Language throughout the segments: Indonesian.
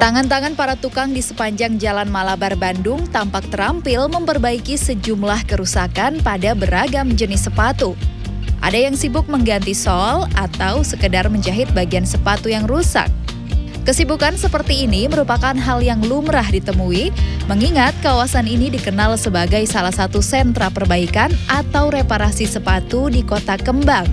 Tangan-tangan para tukang di sepanjang Jalan Malabar Bandung tampak terampil memperbaiki sejumlah kerusakan pada beragam jenis sepatu. Ada yang sibuk mengganti sol atau sekedar menjahit bagian sepatu yang rusak. Kesibukan seperti ini merupakan hal yang lumrah ditemui, mengingat kawasan ini dikenal sebagai salah satu sentra perbaikan atau reparasi sepatu di Kota Kembang.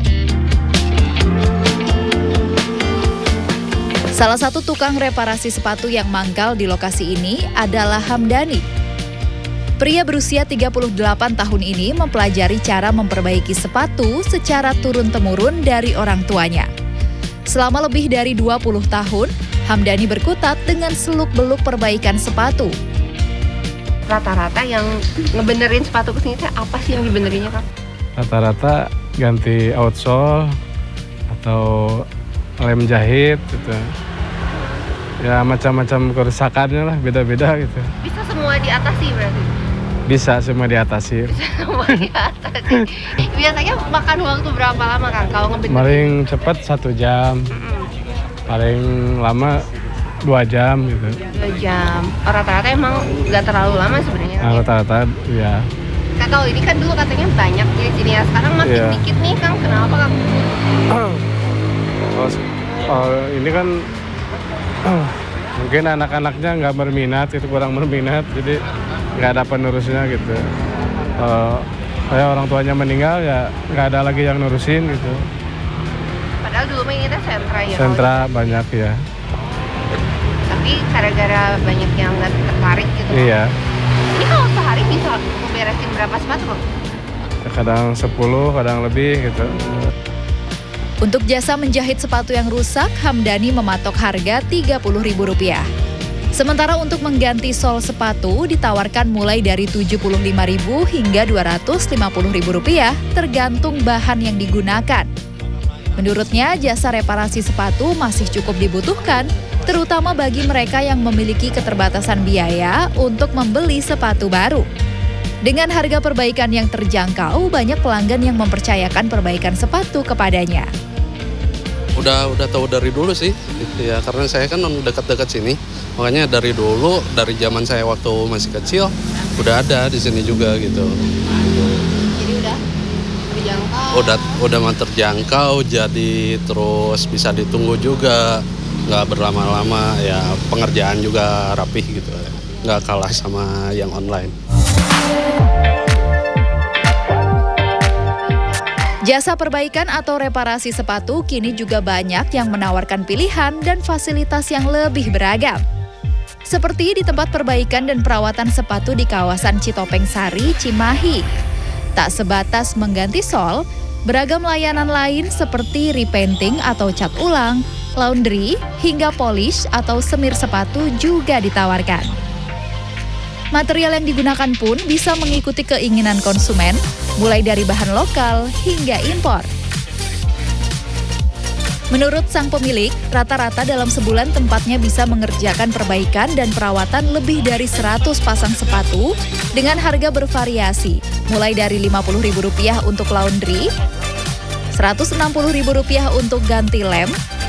Salah satu tukang reparasi sepatu yang mangkal di lokasi ini adalah Hamdani. Pria berusia 38 tahun ini mempelajari cara memperbaiki sepatu secara turun-temurun dari orang tuanya. Selama lebih dari 20 tahun, Hamdani berkutat dengan seluk-beluk perbaikan sepatu. Rata-rata yang ngebenerin sepatu kesini apa sih yang dibenerinnya, Kak? Rata-rata ganti outsole atau lem jahit gitu. Ya macam-macam kerusakannya lah, beda-beda gitu. Bisa semua diatasi berarti? Bisa semua diatasi. Semua diatasi. Biasanya makan waktu berapa lama, Kang, kalau ngebenerin? Paling cepat 1 jam. Paling lama 2 jam gitu. 2 jam. Rata-rata emang nggak terlalu lama sebenarnya. Rata-rata ya. Kak, kalau ini kan dulu katanya banyak di sini ya. Sekarang makin dikit nih, Kang. Kenapa, Kang? Ini kan mungkin anak-anaknya nggak berminat, itu kurang berminat, jadi nggak ada penerusnya gitu. Kayak orang tuanya meninggal ya nggak ada lagi yang nurusin gitu. Padahal dulu mah ini sentra ya. Sentra banyak ya. Tapi gara-gara banyak yang nggak tertarik gitu. Iya. Ini kalau sehari bisa beresin berapa sepatu, Bang? Kadang 10, kadang lebih gitu. Untuk jasa menjahit sepatu yang rusak, Hamdani mematok harga Rp30.000. Sementara untuk mengganti sol sepatu ditawarkan mulai dari Rp75.000 hingga Rp250.000 tergantung bahan yang digunakan. Menurutnya, jasa reparasi sepatu masih cukup dibutuhkan, terutama bagi mereka yang memiliki keterbatasan biaya untuk membeli sepatu baru. Dengan harga perbaikan yang terjangkau, banyak pelanggan yang mempercayakan perbaikan sepatu kepadanya. Udah tahu dari dulu sih, ya karena saya kan dekat-dekat sini, makanya dari dulu, dari zaman saya waktu masih kecil, udah ada di sini juga gitu. Jadi udah terjangkau. Udah terjangkau, jadi terus bisa ditunggu juga, nggak berlama-lama, ya pengerjaan juga rapih gitu, nggak kalah sama yang online. Jasa perbaikan atau reparasi sepatu kini juga banyak yang menawarkan pilihan dan fasilitas yang lebih beragam. Seperti di tempat perbaikan dan perawatan sepatu di kawasan Citopeng Sari, Cimahi. Tak sebatas mengganti sol, beragam layanan lain seperti repainting atau cat ulang, laundry, hingga polish atau semir sepatu juga ditawarkan. Material yang digunakan pun bisa mengikuti keinginan konsumen, mulai dari bahan lokal hingga impor. Menurut sang pemilik, rata-rata dalam sebulan tempatnya bisa mengerjakan perbaikan dan perawatan lebih dari 100 pasang sepatu dengan harga bervariasi, mulai dari Rp50.000 untuk laundry, Rp160.000 untuk ganti lem,